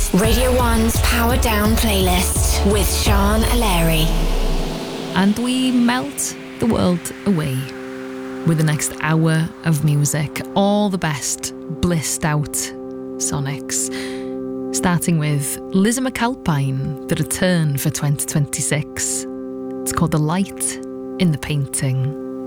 Radio 1's Power Down playlist with Sean Aleri. And we melt the world away with the next hour of music. All the best blissed out sonics. Starting with Lizzie McAlpine, the return for 2026. It's called The Light in the Painting.